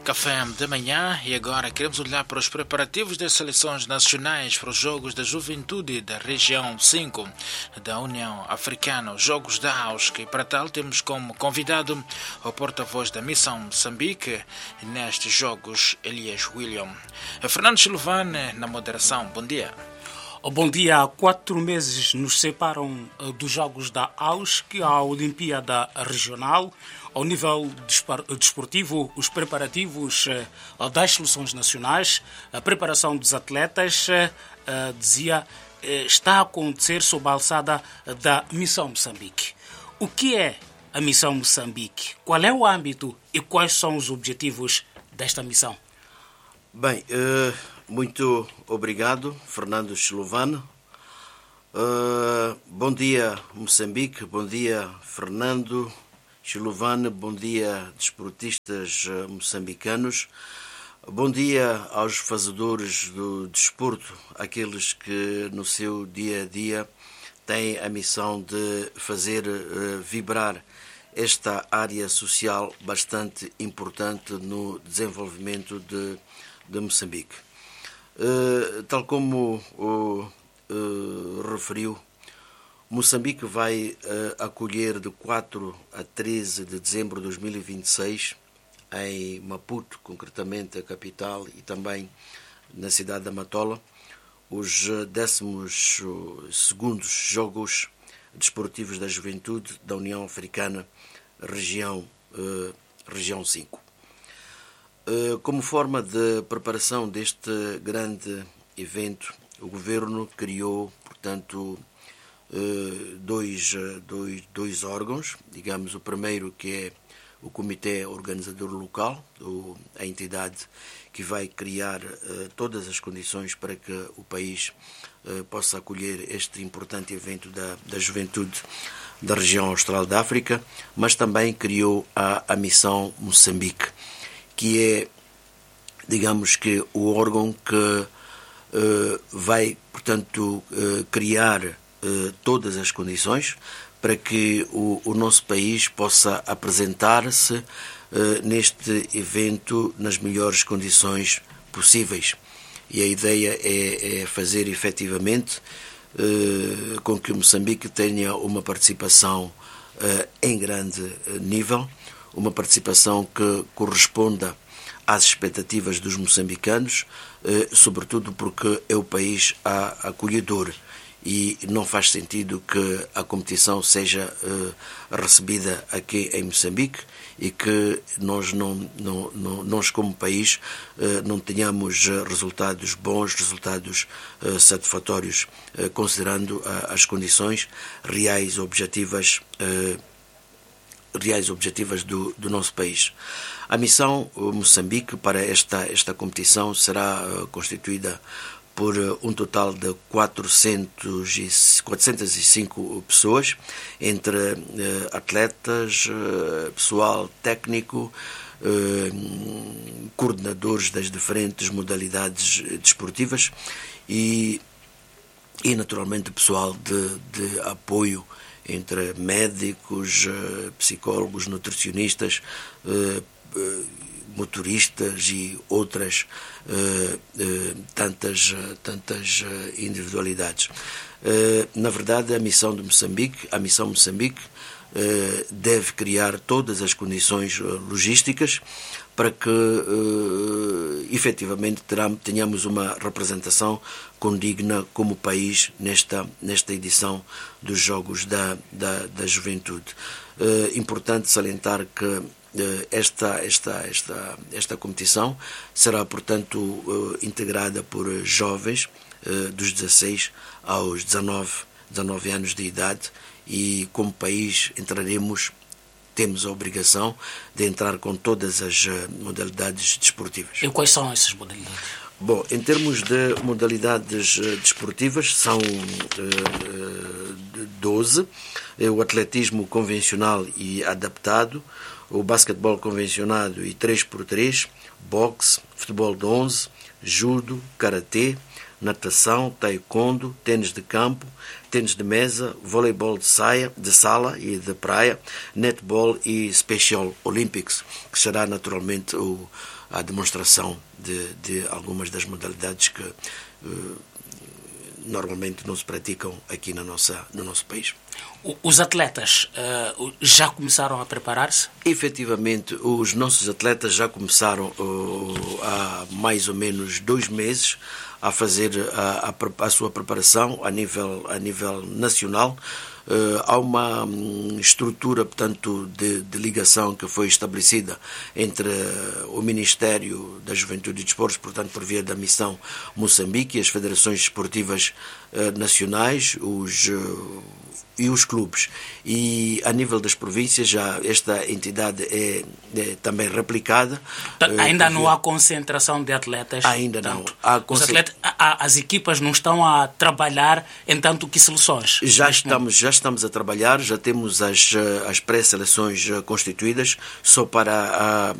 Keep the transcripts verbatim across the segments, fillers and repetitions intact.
Café da Manhã e agora queremos olhar para os preparativos das seleções nacionais para os Jogos da Juventude da Região cinco da União Africana, os Jogos da AUSC. E para tal temos como convidado o porta-voz da Missão Moçambique nestes Jogos, Elias William. Fernando Silvane na moderação. Bom dia. Bom dia. Há quatro meses nos separam dos Jogos da AUSC, a Olimpíada Regional. Ao nível desportivo, os preparativos das seleções nacionais, a preparação dos atletas, dizia, está a acontecer sob a alçada da Missão Moçambique. O que é a Missão Moçambique? Qual é o âmbito e quais são os objetivos desta missão? Bem, uh, muito obrigado, Fernando Silvano. Uh, bom dia, Moçambique. Bom dia, Fernando Silvano. Bom dia, desportistas moçambicanos. Bom dia aos fazedores do desporto, aqueles que no seu dia a dia têm a missão de fazer uh, vibrar esta área social bastante importante no desenvolvimento de, de Moçambique. Uh, tal como o uh, referiu, Moçambique vai uh, acolher de quatro a treze de dezembro de dois mil e vinte e seis, em Maputo, concretamente a capital, e também na cidade da Matola, os décimos segundos Jogos Desportivos da Juventude da União Africana, região, uh, região cinco. Uh, como forma de preparação deste grande evento, o Governo criou, portanto, Dois, dois, dois órgãos, digamos, o primeiro que é o Comitê Organizador Local, a entidade que vai criar uh, todas as condições para que o país uh, possa acolher este importante evento da, da juventude da região austral da África, mas também criou a, a Missão Moçambique, que é, digamos que, o órgão que uh, vai, portanto, uh, criar todas as condições para que o, o nosso país possa apresentar-se uh, neste evento nas melhores condições possíveis. E a ideia é, é fazer efetivamente uh, com que o Moçambique tenha uma participação uh, em grande nível, uma participação que corresponda às expectativas dos moçambicanos, uh, sobretudo porque é o país acolhedor. E não faz sentido que a competição seja uh, recebida aqui em Moçambique e que nós, não, não, não, nós como país, uh, não tenhamos resultados bons, resultados uh, satisfatórios, uh, considerando uh, as condições reais objetivas, uh, reais objetivas do, do nosso país. A missão uh, Moçambique para esta, esta competição será uh, constituída por um total de quatrocentas e cinco pessoas, entre uh, atletas, uh, pessoal técnico, uh, coordenadores das diferentes modalidades desportivas e, e naturalmente, pessoal de, de apoio, entre médicos, uh, psicólogos, nutricionistas, uh, uh, motoristas e outras uh, uh, tantas, uh, tantas uh, individualidades. Uh, na verdade, a missão de Moçambique, a missão Moçambique uh, deve criar todas as condições uh, logísticas para que uh, efetivamente terá, tenhamos uma representação condigna como país nesta, nesta edição dos Jogos da, da, da Juventude. Uh, importante salientar que Esta, esta, esta, esta competição será, portanto, integrada por jovens dos dezasseis aos dezanove anos de idade e, como país, entraremos, temos a obrigação de entrar com todas as modalidades desportivas. E quais são essas modalidades? Bom, em termos de modalidades desportivas, são uh, doze. O atletismo convencional e adaptado, o basquetebol convencionado e três por três, boxe, futebol de onze, judo, karatê, natação, taekwondo, tênis de campo, tênis de mesa, voleibol de, saia, de sala e de praia, netball e Special Olympics, que será naturalmente o, a demonstração de, de algumas das modalidades que uh, normalmente não se praticam aqui na nossa, no nosso país. Os atletas uh, já começaram a preparar-se? Efetivamente, os nossos atletas já começaram uh, há mais ou menos dois meses a fazer a, a, a sua preparação a nível, a nível nacional. Uh, há uma um, estrutura, portanto, de, de ligação que foi estabelecida entre uh, o Ministério da Juventude e Desportos, portanto, por via da Missão Moçambique, e as federações esportivas uh, nacionais, os... Uh, e os clubes. E a nível das províncias já esta entidade é, é também replicada. Ainda é, não há concentração de atletas? Ainda tanto. não. Há Os concent... atletas, a, as equipas não estão a trabalhar em tanto que seleções? Já estamos, já estamos a trabalhar, já temos as, as pré-seleções constituídas, só para,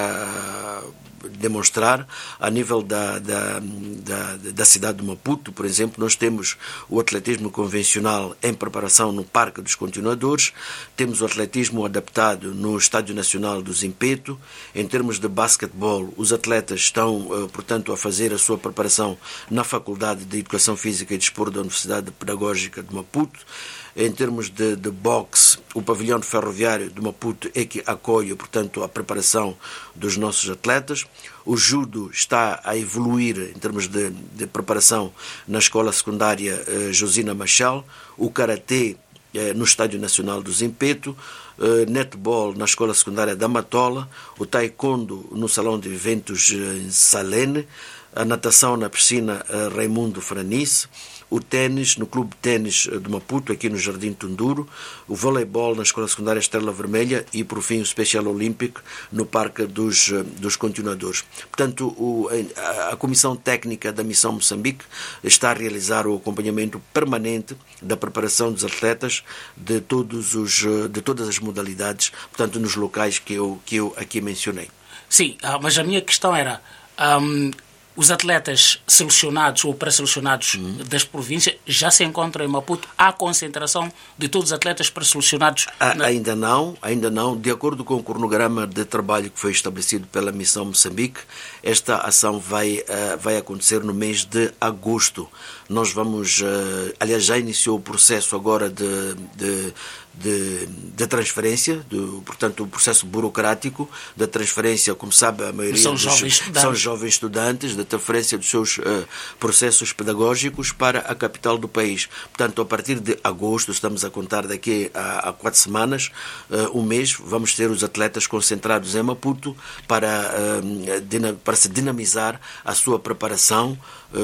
para demonstrar a nível da, da, da, da cidade de Maputo, por exemplo, nós temos o atletismo convencional em preparação no Parque dos Continuadores, temos o atletismo adaptado no Estádio Nacional do Zimpeto. Em termos de basquetebol, os atletas estão, portanto, a fazer a sua preparação na Faculdade de Educação Física e Desporto da Universidade Pedagógica de Maputo. Em termos de, de boxe, o pavilhão de ferroviário de Maputo é que acolhe, portanto, a preparação dos nossos atletas. O judo está a evoluir em termos de, de preparação na escola secundária eh, Josina Machel. O karatê eh, no Estádio Nacional do Zimpeto. Eh, netball na escola secundária da Matola. O taekwondo no salão de eventos eh, em Salene. A natação na piscina eh, Raimundo Franice. O ténis no Clube de Ténis de Maputo, aqui no Jardim Tunduro, o voleibol na Escola Secundária Estrela Vermelha e, por fim, o Special Olympic no Parque dos, dos Continuadores. Portanto, o, a, a Comissão Técnica da Missão Moçambique está a realizar o acompanhamento permanente da preparação dos atletas de, todos os, de todas as modalidades, portanto, nos locais que eu, que eu aqui mencionei. Sim, mas a minha questão era... Um... Os atletas selecionados ou pré-selecionados uhum. das províncias já se encontram em Maputo? Há concentração de todos os atletas pré-selecionados? Na... Ainda não, ainda não. De acordo com o cronograma de trabalho que foi estabelecido pela Missão Moçambique, esta ação vai, uh, vai acontecer no mês de agosto. Nós vamos, uh, aliás, já iniciou o processo agora de... de De, de transferência, do, portanto, o processo burocrático da transferência, como sabe, a maioria são, dos, jovens, estudantes. são jovens estudantes, da transferência dos seus uh, processos pedagógicos para a capital do país. Portanto, a partir de agosto, estamos a contar daqui a, a quatro semanas, uh, um mês, vamos ter os atletas concentrados em Maputo para, uh, dina, para se dinamizar a sua preparação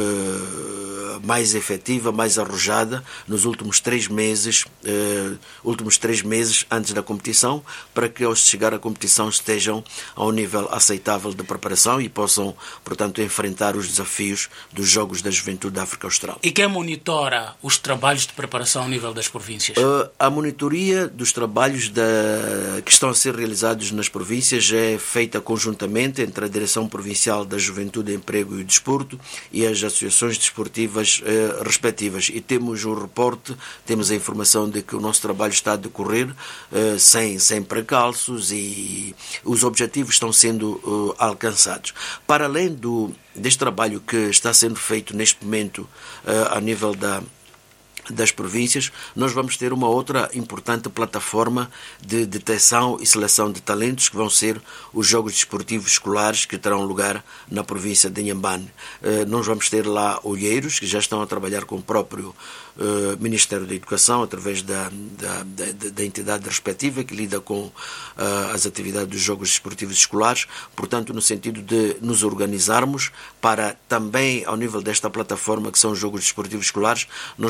uh, mais efetiva, mais arrojada nos últimos três meses, uh, últimos três meses antes da competição, para que ao chegar à competição estejam a um nível aceitável de preparação e possam, portanto, enfrentar os desafios dos Jogos da Juventude da África Austral. E quem monitora os trabalhos de preparação ao nível das províncias? Uh, a monitoria dos trabalhos da, que estão a ser realizados nas províncias é feita conjuntamente entre a Direção Provincial da Juventude, Emprego e Desporto e as associações desportivas uh, respectivas. E temos um reporte, temos a informação de que o nosso trabalho está a decorrer uh, sem, sem precalços e os objetivos estão sendo uh, alcançados. Para além do, deste trabalho que está sendo feito neste momento uh, a nível da das províncias, nós vamos ter uma outra importante plataforma de detecção e seleção de talentos, que vão ser os Jogos Desportivos Escolares que terão lugar na província de Inhambane. Uh, nós vamos ter lá olheiros que já estão a trabalhar com o próprio Uh, Ministério da Educação, através da, da, da, da entidade respectiva que lida com uh, as atividades dos Jogos Desportivos Escolares, portanto, no sentido de nos organizarmos para também, ao nível desta plataforma que são os Jogos Desportivos Escolares, nós possamos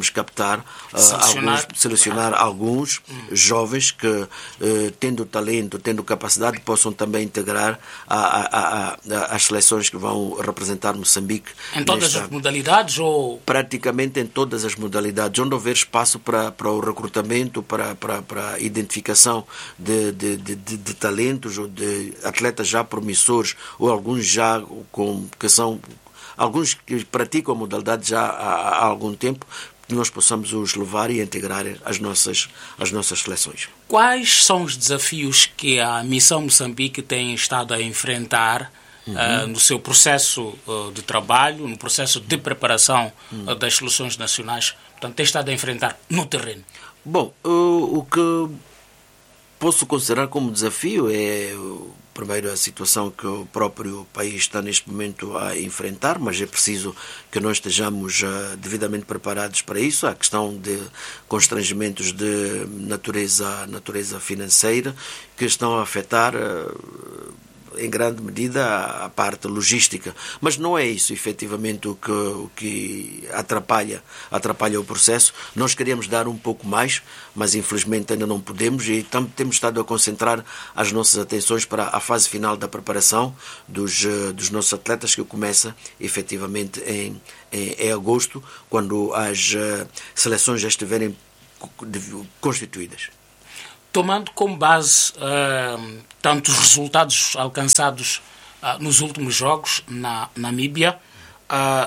possamos captar, uh, selecionar alguns, selecionar alguns hum. jovens que, uh, tendo talento, tendo capacidade, possam também integrar a, a, a, a, as seleções que vão representar Moçambique. Em todas nesta, as modalidades? Ou... Praticamente em todas as modalidades, onde houver espaço para, para o recrutamento, para, para, para a identificação de, de, de, de, de talentos ou de atletas já promissores ou alguns já com, que são alguns que praticam a modalidade já há, há algum tempo, que nós possamos os levar e integrar as nossas, as nossas seleções. Quais são os desafios que a Missão Moçambique tem estado a enfrentar uhum. uh, no seu processo uh, de trabalho, no processo de preparação uhum. uh, das seleções nacionais? Portanto, tem estado a enfrentar no terreno. Bom, uh, o que posso considerar como desafio é... Primeiro, a situação que o próprio país está neste momento a enfrentar, mas é preciso que nós estejamos uh, devidamente preparados para isso. A questão de constrangimentos de natureza, natureza financeira que estão a afetar uh, em grande medida a parte logística, mas não é isso efetivamente o que, o que atrapalha, atrapalha o processo. Nós queríamos dar um pouco mais, mas infelizmente ainda não podemos e tam, temos estado a concentrar as nossas atenções para a fase final da preparação dos, dos nossos atletas, que começa efetivamente em, em, em agosto, quando as uh, seleções já estiverem constituídas. Tomando como base uh, tanto os resultados alcançados uh, nos últimos jogos na Namíbia, uh,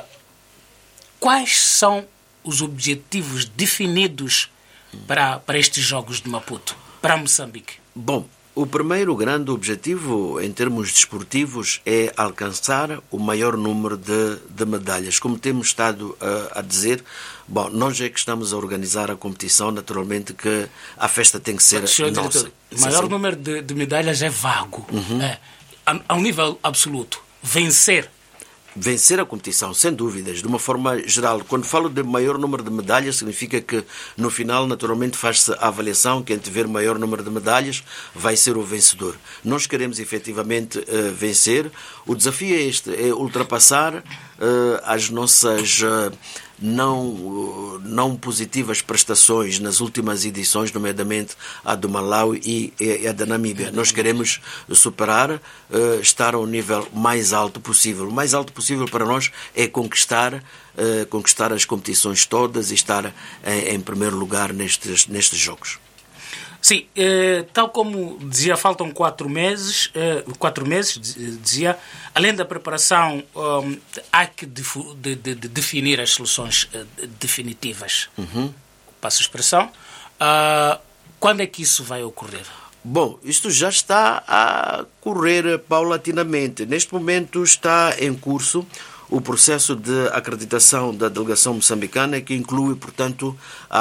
quais são os objetivos definidos para, para estes Jogos de Maputo, para Moçambique? Bom, o primeiro grande objetivo em termos desportivos é alcançar o maior número de, de medalhas. Como temos estado uh, a dizer, bom, nós é que estamos a organizar a competição, naturalmente que a festa tem que ser senhor nossa. Diretor, o maior assim? número de, de medalhas é vago. Uhum. É, a, a um nível absoluto. Vencer. Vencer a competição, sem dúvidas, de uma forma geral. Quando falo de maior número de medalhas, significa que no final, naturalmente, faz-se a avaliação. Quem tiver maior número de medalhas vai ser o vencedor. Nós queremos efetivamente uh, vencer. O desafio é este, é ultrapassar uh, as nossas uh, não, uh, não positivas prestações nas últimas edições, nomeadamente a do Malawi e, e a da Namíbia. Nós queremos superar, uh, estar ao nível mais alto possível. O mais alto possível para nós é conquistar, uh, conquistar as competições todas e estar em, em primeiro lugar nestes, nestes jogos. Sim, eh, tal como dizia, faltam quatro meses, eh, quatro meses, dizia, além da preparação, um, há que defu- de, de, de definir as soluções eh, definitivas. Uhum. Passo a expressão. Uh, quando é que isso vai ocorrer? Bom, isto já está a correr paulatinamente. Neste momento está em curso o processo de acreditação da delegação moçambicana, que inclui, portanto, a,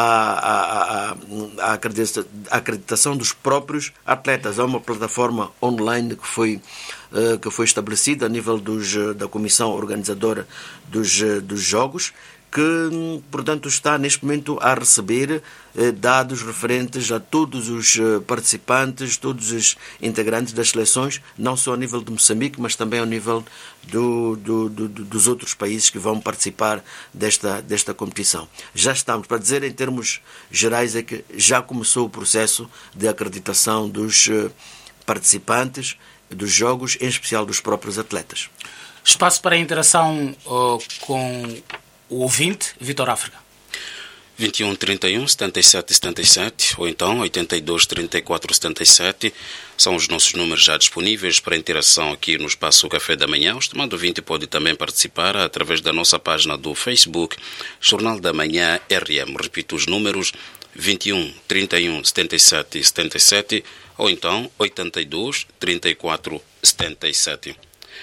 a, a, a acreditação dos próprios atletas. Há uma plataforma online que foi, uh, que foi estabelecida a nível dos, da comissão organizadora dos, dos Jogos, que, portanto, está neste momento a receber eh, dados referentes a todos os eh, participantes, todos os integrantes das seleções, não só a nível de Moçambique, mas também ao nível do, do, do, dos outros países que vão participar desta, desta competição. Já estamos, para dizer em termos gerais, é que já começou o processo de acreditação dos eh, participantes dos Jogos, em especial dos próprios atletas. Espaço para interação uh, com o ouvinte, Vitor África. vinte e um, trinta e um, setenta e sete, setenta e sete ou então oitenta e dois, trinta e quatro, setenta e sete são os nossos números já disponíveis para interação aqui no Espaço Café da Manhã. O estimado ouvinte pode também participar através da nossa página do Facebook, Jornal da Manhã R M. Repito os números: vinte e um, trinta e um, setenta e sete, setenta e sete ou então oitenta e dois, trinta e quatro, setenta e sete.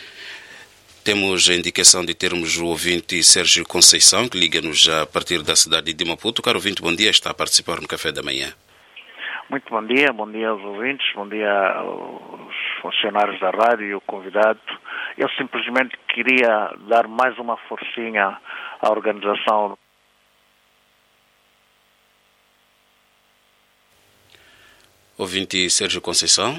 Temos a indicação de termos o ouvinte Sérgio Conceição, que liga-nos já a partir da cidade de Maputo. Caro ouvinte, bom dia, está a participar no Café da Manhã. Muito bom dia, bom dia aos ouvintes, bom dia aos funcionários da rádio e o convidado. Eu simplesmente queria dar mais uma forcinha à organização. Ouvinte Sérgio Conceição.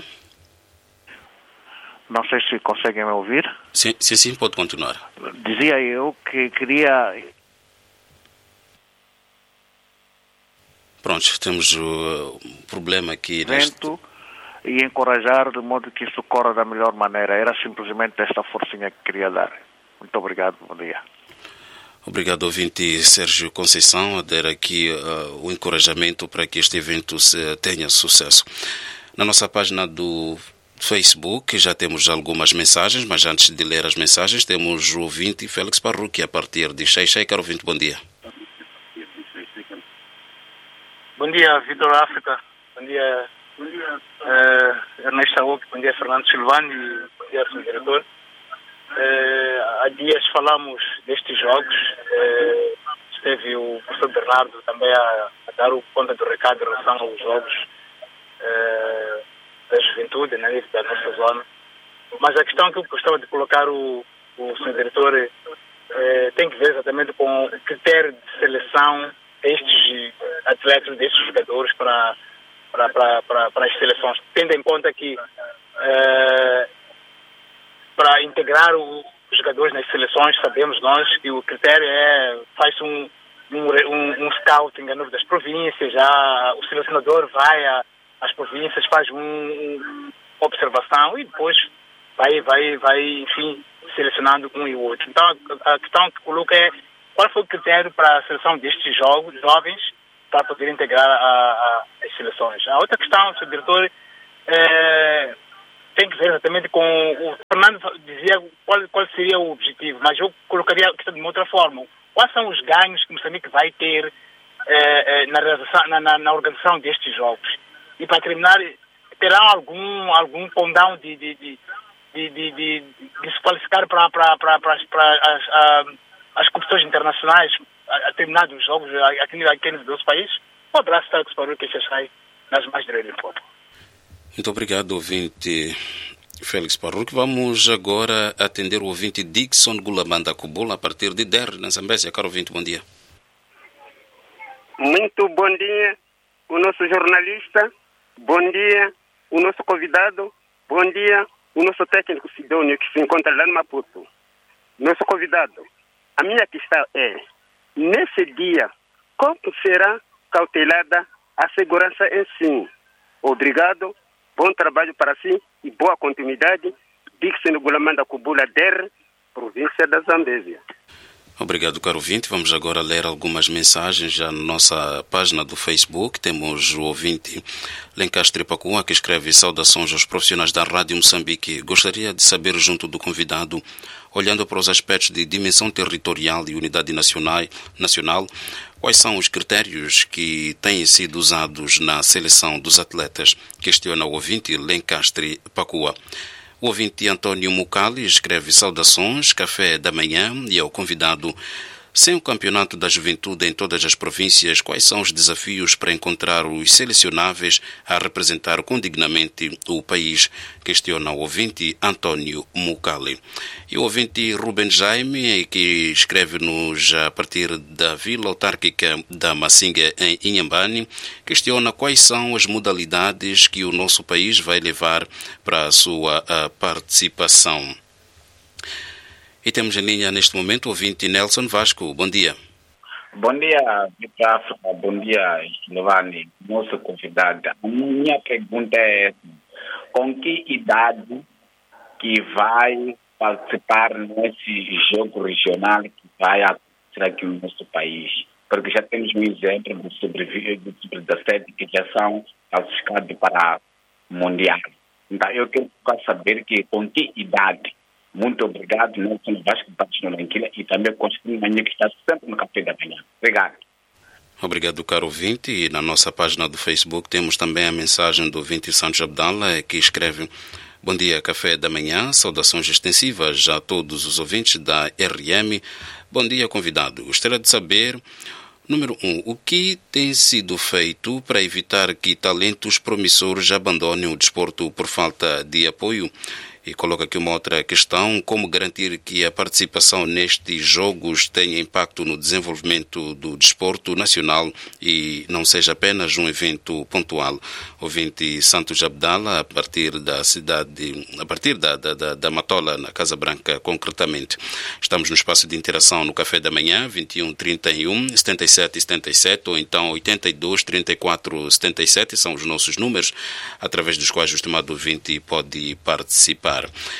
Não sei se conseguem me ouvir. Sim, sim, sim, pode continuar. Dizia eu que queria Pronto, temos o uh, problema aqui neste... neste... E encorajar de modo que isso corra da melhor maneira. Era simplesmente esta forcinha que queria dar. Muito obrigado, bom dia. Obrigado, ouvinte Sérgio Conceição, a dar aqui uh, o encorajamento para que este evento se, tenha sucesso. Na nossa página do Facebook já temos algumas mensagens, mas antes de ler as mensagens temos o ouvinte Félix Parruque a partir de Xai-Xai. Caro ouvinte, bom dia. Bom dia, Vitor África. Bom dia, uh, Ernesto Aoki. Bom dia, Fernando Silvani. Bom dia, senhor diretor. Uh, há dias falamos destes jogos. Uh, esteve o professor Bernardo também a, a dar o conta do recado em relação aos jogos uh, da juventude, né, da nossa zona. Mas a questão que eu gostava de colocar o, o senhor diretor uh, tem que ver exatamente com o critério de seleção destes atletas, destes jogadores para, para, para, para, para as seleções, tendo em conta que uh, para integrar o, os jogadores nas seleções, sabemos nós que o critério é, faz um, um, um, um scouting a nível das províncias, já o selecionador vai a, às províncias, faz um, um, uma observação e depois vai, vai, vai, enfim, selecionando um e o outro. Então a, a questão que coloca é qual foi o critério para a seleção destes jogos, jovens para poder integrar a, a, as seleções. A outra questão, senhor diretor, é, tem que ver exatamente com... O Fernando dizia qual, qual seria o objetivo, mas eu colocaria a questão de uma outra forma. Quais são os ganhos que Moçambique vai ter é, é, na, realização, na, na, na organização destes jogos? E para terminar, terá algum, algum condão de, de, de, de, de, de, de se qualificar para, para, para, para, para as, a, as competições internacionais a, a terminar os jogos aqui, aqui no nosso país? Um abraço para o que sai nas mais direitas do povo. Muito obrigado, ouvinte Félix Parruque. Vamos agora atender o ouvinte Dixon Gulamanda Kubula a partir de Der, na Zambésia. Caro ouvinte, bom dia. Muito bom dia, o nosso jornalista. Bom dia, o nosso convidado. Bom dia, o nosso técnico Sidônio, que se encontra lá no Maputo. Nosso convidado, a minha questão é, nesse dia, como será cautelada a segurança em si? Obrigado, bom trabalho para si e boa continuidade. Dixon Gulamanda Kubula Der, província da Zambésia. Obrigado, caro ouvinte. Vamos agora ler algumas mensagens já na nossa página do Facebook. Temos o ouvinte Lencastre Pacua, que escreve: saudações aos profissionais da Rádio Moçambique. Gostaria de saber, junto do convidado, olhando para os aspectos de dimensão territorial e unidade nacional, nacional, quais são os critérios que têm sido usados na seleção dos atletas? Questiona o ouvinte Lencastre Pacua. O ouvinte Antônio Mucali escreve: saudações, café da manhã, e ao convidado: sem o campeonato da juventude em todas as províncias, quais são os desafios para encontrar os selecionáveis a representar condignamente o país? Questiona o ouvinte Antônio Mucali. E o ouvinte Ruben Jaime, que escreve-nos a partir da Vila Autárquica da Massinga, em Inhambane, questiona quais são as modalidades que o nosso país vai levar para a sua a participação. E temos em linha neste momento o ouvinte Nelson Vasco. Bom dia. Bom dia, Vitor África. Bom dia, Giovanni, nosso convidado. A minha pergunta é: com que idade que vai participar nesse jogo regional que vai acontecer aqui no nosso país? Porque já temos um exemplo do sub dezessete que já são classificados para o Mundial. Então, eu quero saber que com que idade. Muito obrigado, Nelson Vasco, Batista Lanquila, e também construir manhã que está sempre no café da manhã. Obrigado. Obrigado, caro ouvinte. E na nossa página do Facebook temos também a mensagem do ouvinte Santos Abdala, que escreve: bom dia, café da manhã, saudações extensivas a todos os ouvintes da R M. Bom dia, convidado. Gostaria de saber, número um, o que tem sido feito para evitar que talentos promissores abandonem o desporto por falta de apoio? E coloca aqui uma outra questão: como garantir que a participação nestes jogos tenha impacto no desenvolvimento do desporto nacional e não seja apenas um evento pontual? Ouvinte Santos Abdala, a partir da cidade, a partir da, da, da, da Matola, na Casa Branca, concretamente. Estamos no espaço de interação no Café da Manhã, vinte e um, trinta e um, setenta e sete, setenta e sete, ou então oitenta e dois, trinta e quatro, setenta e sete, são os nossos números, através dos quais o estimado ouvinte pode participar.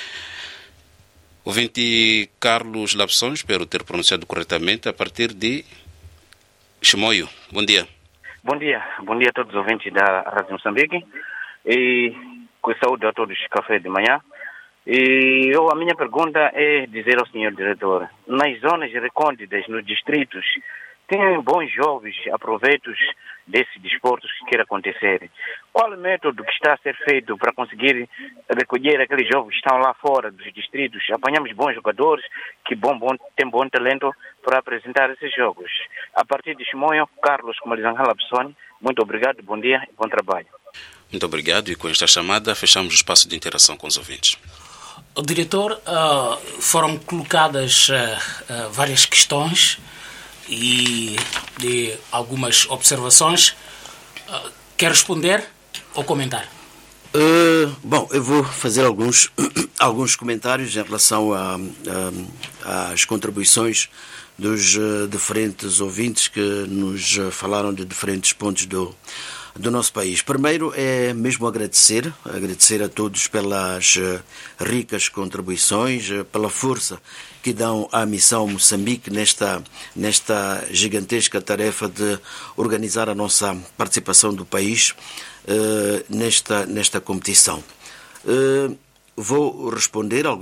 O ouvinte Carlos Lapsons, espero ter pronunciado corretamente, a partir de Chimoio. Bom dia. Bom dia. Bom dia a todos os ouvintes da Rádio Moçambique. E com saúde a todos do Café de Manhã. E eu, a minha pergunta é dizer ao senhor diretor: nas zonas recônditas, nos distritos, tem bons jovens aproveitos desses desportos que queira acontecer. Qual é o método que está a ser feito para conseguir recolher aqueles jovens que estão lá fora dos distritos? Apanhamos bons jogadores que bom, bom, têm bom talento para apresentar esses jogos. A partir de Chimoio, Carlos Comalizangala Pessoni, muito obrigado, bom dia e bom trabalho. Muito obrigado, e com esta chamada fechamos o espaço de interação com os ouvintes. O diretor, uh, foram colocadas uh, uh, várias questões e de algumas observações. Uh, quer responder ou comentar? Uh, bom, eu vou fazer alguns, alguns comentários em relação a, a, às contribuições dos uh, diferentes ouvintes que nos uh, falaram de diferentes pontos do, do nosso país. Primeiro é mesmo agradecer, agradecer a todos pelas uh, ricas contribuições, uh, pela força que dão à missão Moçambique nesta, nesta gigantesca tarefa de organizar a nossa participação do país uh, nesta, nesta competição. Uh, vou responder algumas